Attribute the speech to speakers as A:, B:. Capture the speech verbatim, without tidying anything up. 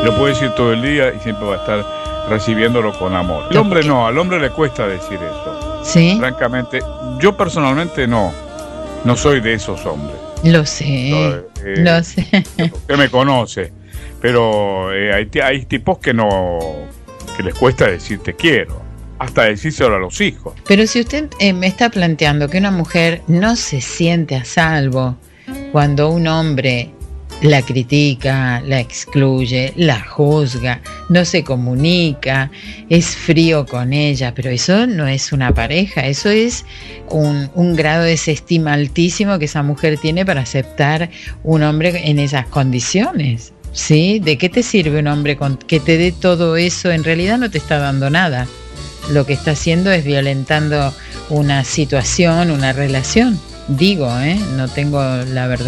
A: Lo puede decir todo el día y siempre va a estar recibiéndolo con amor. El hombre no, al hombre le cuesta decir eso.
B: ¿Sí?
A: Francamente, yo personalmente no, no soy de esos hombres.
B: Lo sé,
A: no, eh,
B: lo sé.
A: Usted me conoce, pero eh, hay, hay tipos que no, que les cuesta decir te quiero, hasta decírselo a los hijos.
B: Pero si usted eh, me está planteando que una mujer no se siente a salvo cuando un hombre la critica, la excluye, la juzga, no se comunica, es frío con ella, pero eso no es una pareja, eso es un, un grado de desestima altísimo que esa mujer tiene para aceptar un hombre en esas condiciones, ¿sí? ¿De qué te sirve un hombre con, que te dé todo eso? En realidad no te está dando nada. Lo que está haciendo es violentando una situación, una relación. Digo, ¿eh? No tengo la verdad.